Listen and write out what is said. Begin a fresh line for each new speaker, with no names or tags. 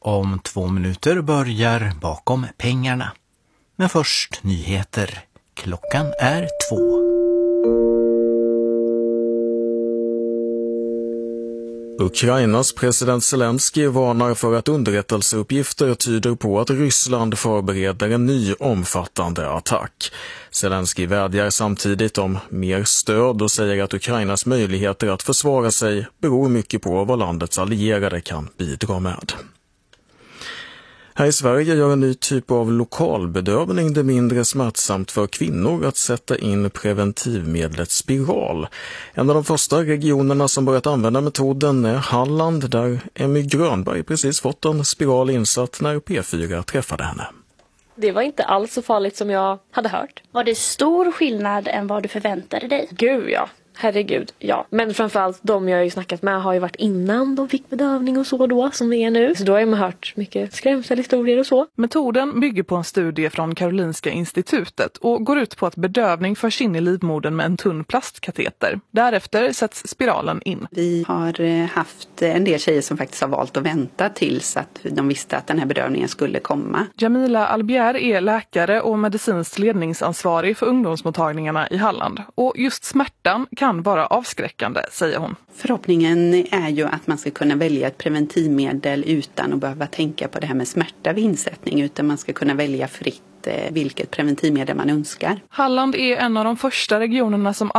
Om 2 minuter börjar Bakom pengarna. Men först nyheter. Klockan är 2.
Ukrainas president Zelensky varnar för att underrättelseuppgifter tyder på att Ryssland förbereder en ny omfattande attack. Zelensky vädjar samtidigt om mer stöd och säger att Ukrainas möjligheter att försvara sig beror mycket på vad landets allierade kan bidra med. Här i Sverige gör en ny typ av lokalbedövning det mindre smärtsamt för kvinnor att sätta in preventivmedlet spiral. En av de första regionerna som börjat använda metoden är Halland, där Emmy Grönberg precis fått en spiral insatt när P4 träffade henne.
Det var inte alls så farligt som jag hade hört.
Var det stor skillnad än vad du förväntade dig?
Gud ja. Herregud, ja. Men framförallt de jag har ju snackat med har ju varit innan de fick bedövning och så då, som det är nu. Så då har jag hört mycket skrämselhistorier och så.
Metoden bygger på en studie från Karolinska institutet och går ut på att bedövning förs in i livmodern med en tunn plastkateter. Därefter sätts spiralen in.
Vi har haft en del tjejer som faktiskt har valt att vänta tills att de visste att den här bedövningen skulle komma.
Jamila Albier är läkare och medicinskt ledningsansvarig för ungdomsmottagningarna i Halland. Och just smärtan kan vara avskräckande, säger hon.
Förhoppningen är ju att man ska kunna välja ett preventivmedel utan att behöva tänka på det här med smärta vid insättning, utan man ska kunna välja fritt vilket preventivmedel man önskar.
Halland är en av de första regionerna som